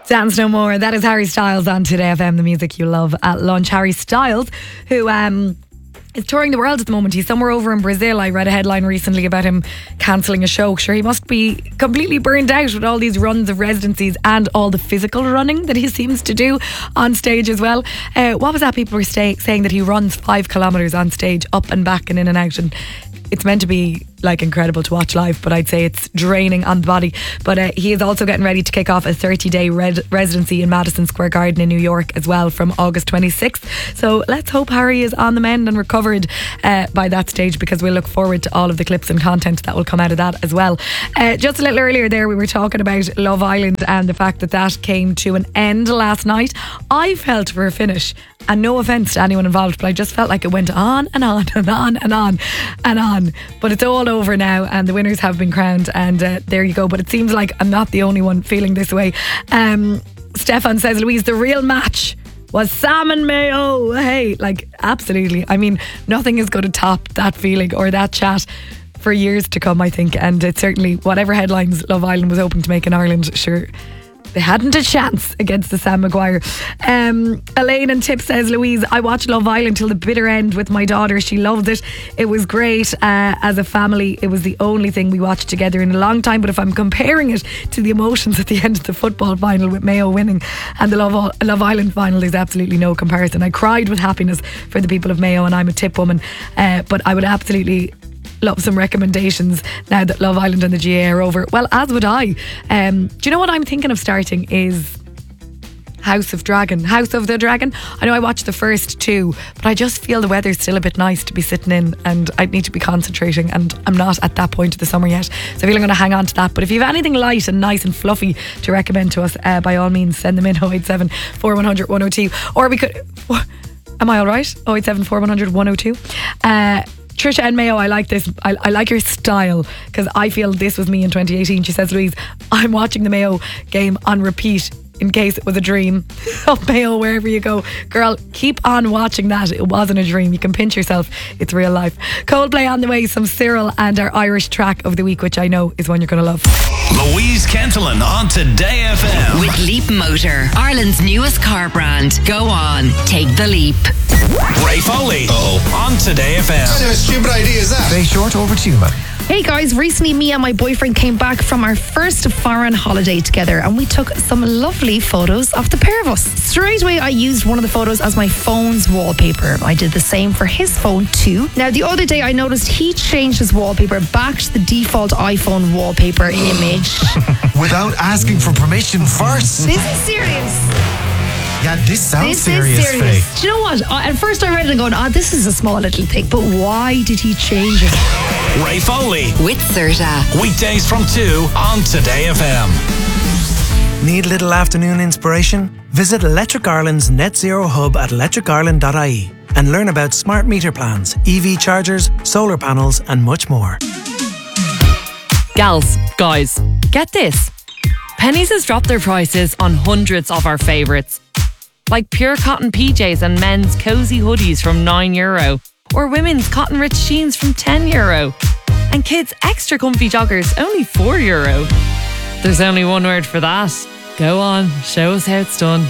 Dance No More. That is Harry Styles on Today FM, the music you love at lunch. Harry Styles, who is touring the world at the moment. He's somewhere over in Brazil. I read a headline recently about him cancelling a show. Sure, he must be completely burnt out with all these runs of residencies and all the physical running that he seems to do on stage as well. What was that? People were saying that he runs 5 kilometres on stage, up and back and in and out, and it's meant to be like incredible to watch live, but I'd say it's draining on the body. But he is also getting ready to kick off a 30-day residency in Madison Square Garden in New York as well from August 26th. So let's hope Harry is on the mend and recovered by that stage, because we'll look forward to all of the clips and content that will come out of that as well. Just a little earlier there, we were talking about Love Island and the fact that that came to an end last night. I felt for a finish, and no offence to anyone involved, but I just felt like it went on and on and on and on and on. But it's all over now and the winners have been crowned, and there you go. But it seems like I'm not the only one feeling this way. Stefan says, Louise, the real match was Sam and Mayo. Hey, like, absolutely. I mean, nothing is going to top that feeling or that chat for years to come, I think. And it's certainly, whatever headlines Love Island was hoping to make in Ireland, sure, they hadn't a chance against the Sam Maguire. Elaine and Tip says, Louise, I watched Love Island till the bitter end with my daughter. She loved it. It was great. As a family, it was the only thing we watched together in a long time. But if I'm comparing it to the emotions at the end of the football final with Mayo winning and the Love Island final, there's absolutely no comparison. I cried with happiness for the people of Mayo, and I'm a Tip woman. But I would absolutely love some recommendations now that Love Island and the GA are over. Well, as would I. Do you know what I'm thinking of starting is House of the Dragon. I know I watched the first 2, but I just feel the weather's still a bit nice to be sitting in, and I'd need to be concentrating, and I'm not at that point of the summer yet, so I feel I'm going to hang on to that. But if you have anything light and nice and fluffy to recommend to us, by all means send them in 087 4100 102, or we could, am I alright? 087 4100 102. Trisha and Mayo, I like this. I like your style, because I feel this was me in 2018. She says, Louise, I'm watching the Mayo game on repeat in case it was a dream. Oh, Mayo, wherever you go, girl, keep on watching that. It wasn't a dream. You can pinch yourself. It's real life. Coldplay on the way, some Cyril, and our Irish track of the week, which I know is one you're going to love. Louise Kentelin on Today FM. With Leap Motor, Ireland's newest car brand. Go on, take the leap. Ray Foley on Today FM. What kind of a stupid idea is that? Very short, over to you, man. Hey guys, recently me and my boyfriend came back from our first foreign holiday together, and we took some lovely photos of the pair of us. Straight away I used one of the photos as my phone's wallpaper. I did the same for his phone too. Now the other day I noticed he changed his wallpaper back to the default iPhone wallpaper image. Without asking for permission first. This is serious. Yeah, this sounds serious, Faye. Do you know what? At first I read it and going, this is a small little thing, but why did he change it? Ray Foley with Serta. Weekdays from 2 on Today FM. Need a little afternoon inspiration? Visit Electric Ireland's Net Zero Hub at electricireland.ie and learn about smart meter plans, EV chargers, solar panels and much more. Gals, guys, get this. Penneys has dropped their prices on hundreds of our favourites, like pure cotton PJs and men's cosy hoodies from €9, or women's cotton rich jeans from €10, and kids' extra comfy joggers only €4. There's only one word for that. Go on, show us how it's done.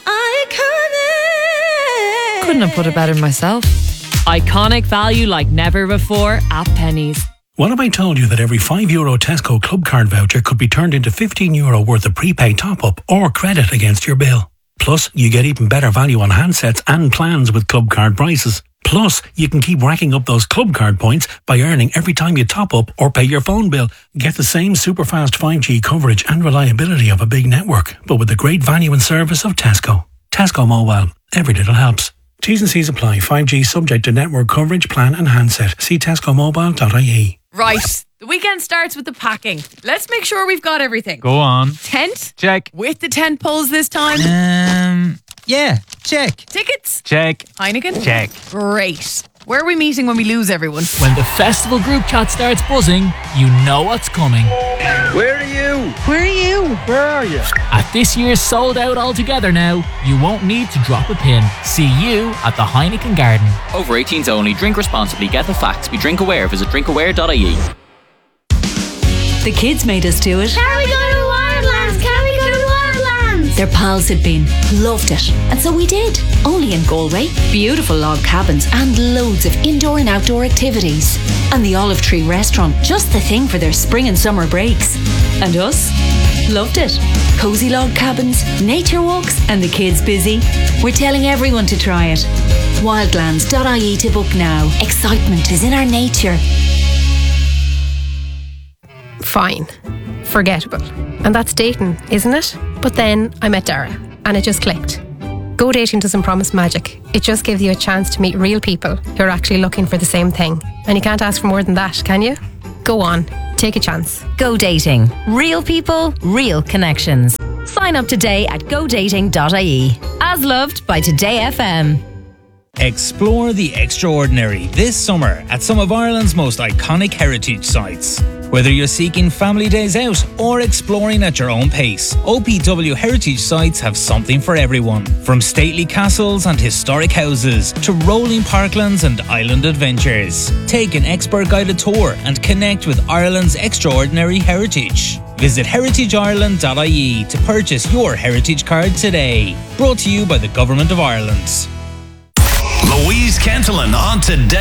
Iconic! Couldn't have put it better myself. Iconic value like never before at Penneys. What if I told you that every €5 Tesco Club Card voucher could be turned into €15 worth of prepaid top-up or credit against your bill? Plus, you get even better value on handsets and plans with Club Card prices. Plus, you can keep racking up those Club Card points by earning every time you top up or pay your phone bill. Get the same super fast 5G coverage and reliability of a big network, but with the great value and service of Tesco. Tesco Mobile. Every little helps. T's and C's apply. 5G subject to network coverage, plan and handset. See tescomobile.ie. Right, the weekend starts with the packing. Let's make sure we've got everything. Go on. Tent? Check. With the tent poles this time? Yeah, check. Tickets? Check. Heineken? Check. Great. Where are we meeting when we lose everyone? When the festival group chat starts buzzing, you know what's coming. Where are you? Where are you? Where are you? At this year's Sold Out Altogether now, you won't need to drop a pin. See you at the Heineken Garden. Over 18s only. Drink responsibly. Get the facts. Be drink aware. Visit drinkaware.ie. The kids made us do it. Can we go to Wildlands? Can we go to Wildlands? Their pals had been, loved it, and so we did. Only in Galway, beautiful log cabins and loads of indoor and outdoor activities. And the Olive Tree Restaurant, just the thing for their spring and summer breaks. And us? Loved it. Cosy log cabins, nature walks, and the kids busy. We're telling everyone to try it. Wildlands.ie to book now. Excitement is in our nature. Fine. Forgettable. And that's dating, isn't it? But then I met Dara, and it just clicked. Go dating doesn't promise magic. It just gives you a chance to meet real people who are actually looking for the same thing. And you can't ask for more than that, can you? Go on, take a chance. Go Dating. Real people, real connections. Sign up today at godating.ie. As loved by Today FM. Explore the extraordinary this summer at some of Ireland's most iconic heritage sites. Whether you're seeking family days out or exploring at your own pace, OPW heritage sites have something for everyone. From stately castles and historic houses to rolling parklands and island adventures. Take an expert guided tour and connect with Ireland's extraordinary heritage. Visit heritageireland.ie to purchase your heritage card today. Brought to you by the Government of Ireland. Louise Kentelan on Today.